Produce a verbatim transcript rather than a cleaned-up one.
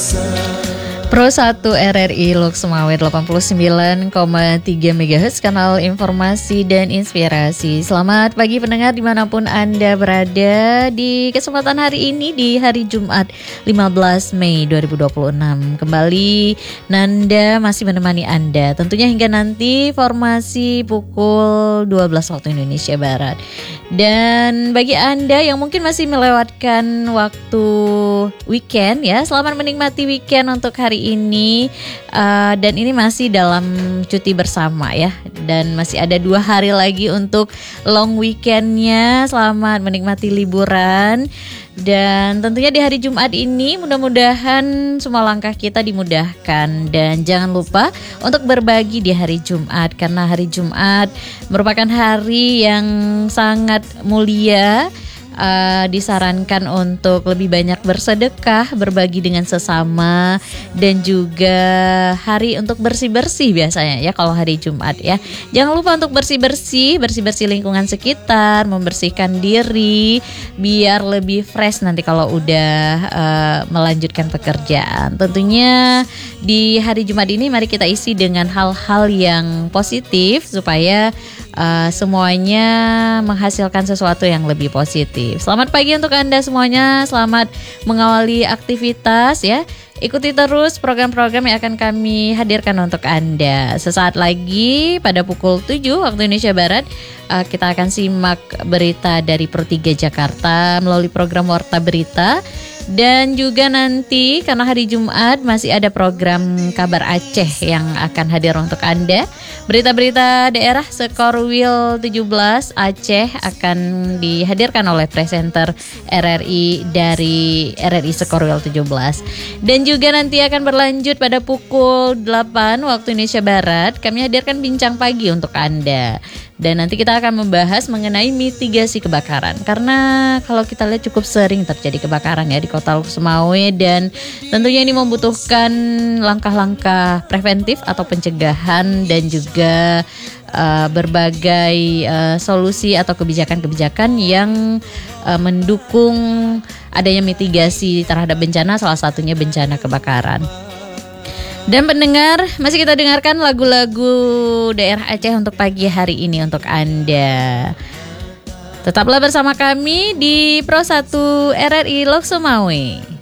Pro satu R R I Lok Sumawe delapan puluh sembilan koma tiga megahertz, kanal informasi dan inspirasi. Selamat pagi pendengar dimanapun Anda berada. Di kesempatan hari ini, di hari Jumat lima belas Mei dua ribu dua puluh enam, kembali Nanda masih menemani Anda tentunya hingga nanti formasi pukul dua belas waktu Indonesia Barat. Dan bagi Anda yang mungkin masih melewatkan waktu weekend, ya, selamat menikmati weekend untuk hari ini. Uh, dan ini masih dalam cuti bersama, ya, dan masih ada dua hari lagi untuk long weekendnya. Selamat menikmati liburan. Dan tentunya di hari Jumat ini mudah-mudahan semua langkah kita dimudahkan. Dan jangan lupa untuk berbagi di hari Jumat, karena hari Jumat merupakan hari yang sangat mulia. Uh, disarankan untuk lebih banyak bersedekah, berbagi dengan sesama, dan juga hari untuk bersih-bersih biasanya, ya, kalau hari Jumat, ya. Jangan lupa untuk bersih-bersih, bersih-bersih lingkungan sekitar, membersihkan diri biar lebih fresh nanti kalau udah uh, melanjutkan pekerjaan. Tentunya di hari Jumat ini mari kita isi dengan hal-hal yang positif supaya uh, semuanya menghasilkan sesuatu yang lebih positif. Selamat pagi untuk Anda semuanya, selamat mengawali aktivitas, ya. Ikuti terus program-program yang akan kami hadirkan untuk Anda. Sesaat lagi pada pukul tujuh waktu Indonesia Barat, uh, kita akan simak berita dari Pro tiga Jakarta melalui program Warta Berita. Dan juga nanti karena hari Jumat masih ada program Kabar Aceh yang akan hadir untuk Anda. Berita-berita daerah Sekorwil tujuh belas Aceh akan dihadirkan oleh presenter R R I dari R R I Sekorwil tujuh belas. Dan juga nanti akan berlanjut pada pukul delapan waktu Indonesia Barat, kami hadirkan bincang pagi untuk Anda. Dan nanti kita akan membahas mengenai mitigasi kebakaran. Karena kalau kita lihat cukup sering terjadi kebakaran, ya, di Kota Lok Sumawe, dan tentunya ini membutuhkan langkah-langkah preventif atau pencegahan dan juga uh, berbagai uh, solusi atau kebijakan-kebijakan yang uh, mendukung adanya mitigasi terhadap bencana, salah satunya bencana kebakaran. Dan pendengar, masih kita dengarkan lagu-lagu daerah Aceh untuk pagi hari ini untuk Anda. Tetaplah bersama kami di Pro satu R R I Lok Sumawe.